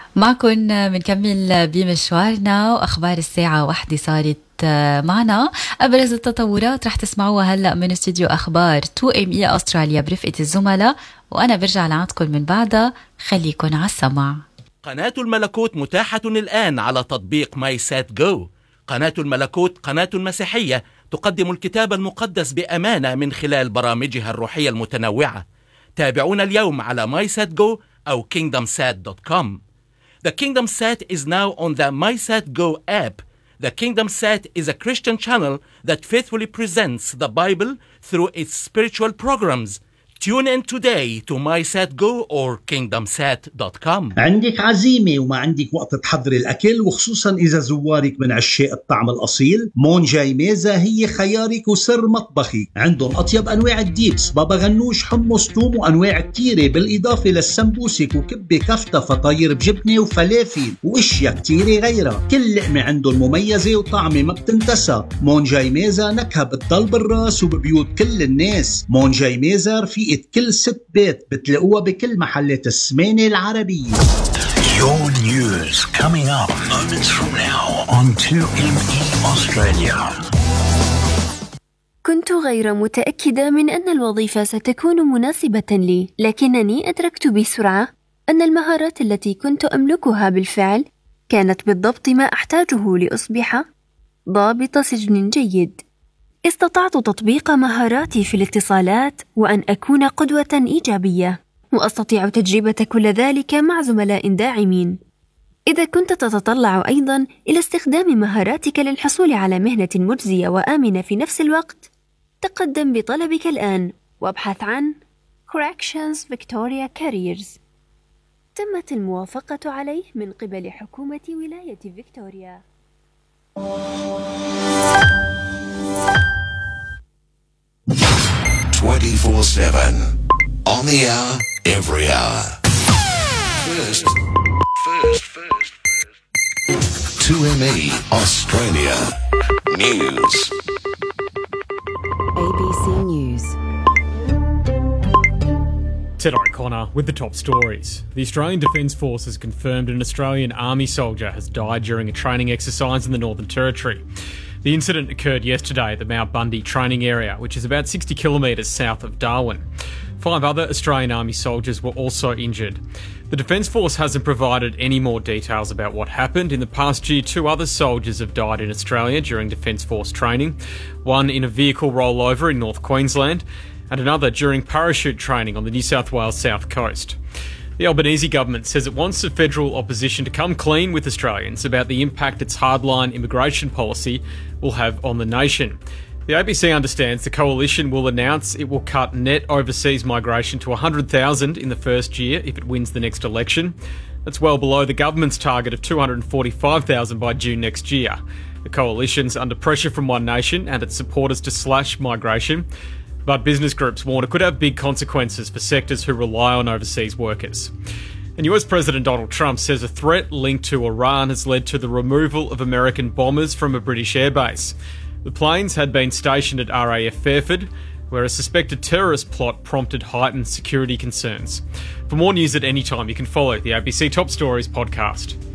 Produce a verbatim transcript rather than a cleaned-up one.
معكن بنكمل بمشوارنا وأخبار الساعة واحدة صارت معنا. أبرز التطورات رح تسمعوها هلأ من استوديو أخبار تو إم إي أستراليا برفقة الزملاء، وأنا برجع لعندكم من بعدها. خليكن على السمع. قناة الملكوت متاحة الآن على تطبيق ماي سات جو. قناة الملكوت قناة مسيحية تقدم الكتاب المقدس بأمانة من خلال برامجها الروحية المتنوعة. تابعونا اليوم على ماي سات جو أو كينغدم سات دوت كوم. The KingdomSat is now on the MySatGo app. The KingdomSat is a Christian channel that faithfully presents the Bible through its spiritual programs. Tune in today to MySatGo or kingdom sat dot com. عندك عزيمة وما عندك وقت تحضري الأكل، وخصوصا إذا زوارك من عشاق الطعم الأصيل، مون جاي ميزة هي خيارك وسر مطبخك. عندهم أطيب أنواع الديبس، بابا غنوش، حمص، توم، وأنواع كتيرة، بالإضافة للسمبوسك وكبة كفتة، فطاير بجبنة وفلافل وإشياء كتيرة غيرها. كل لقمة عندهم مميزة وطعمة ما بتنتسى. مون جاي ميزة نكهة بتضل بالراس وببيوت كل الناس. مون جاي ميزة رفيقة كل ست بيت، بتلاقوها بكل محلات السمانة العربية. Your news coming up moments from now on تو إم إي Australia. كنت غير متأكدة من أن الوظيفة ستكون مناسبة لي، لكنني أدركت بسرعة أن المهارات التي كنت أملكها بالفعل كانت بالضبط ما أحتاجه لأصبح ضابط سجن جيد. استطعت تطبيق مهاراتي في الاتصالات وأن أكون قدوة إيجابية، وأستطيع تجربة كل ذلك مع زملاء داعمين. إذا كنت تتطلع أيضا إلى استخدام مهاراتك للحصول على مهنة مجزية وآمنة في نفس الوقت، تقدم بطلبك الآن وابحث عن Corrections Victoria Careers. تمت الموافقة عليه من قبل حكومة ولاية فيكتوريا. twenty-four seven on the hour, every hour. First, first, first, first. two M E Australia News. A B C News. Ted O'Connor with the top stories. The Australian Defence Force has confirmed an Australian Army soldier has died during a training exercise in the Northern Territory. The incident occurred yesterday at the Mount Bundy training area, which is about sixty kilometres south of Darwin. Five other Australian Army soldiers were also injured. The Defence Force hasn't provided any more details about what happened. In the past year, two other soldiers have died in Australia during Defence Force training, one in a vehicle rollover in North Queensland and another during parachute training on the New South Wales south coast. The Albanese government says it wants the federal opposition to come clean with Australians about the impact its hardline immigration policy will have on the nation. The A B C understands the coalition will announce it will cut net overseas migration to one hundred thousand in the first year if it wins the next election. That's well below the government's target of two hundred forty-five thousand by June next year. The coalition's under pressure from One Nation and its supporters to slash migration, but business groups warn it could have big consequences for sectors who rely on overseas workers. And U S President Donald Trump says a threat linked to Iran has led to the removal of American bombers from a British airbase. The planes had been stationed at R A F Fairford, where a suspected terrorist plot prompted heightened security concerns. For more news at any time, you can follow the A B C Top Stories podcast.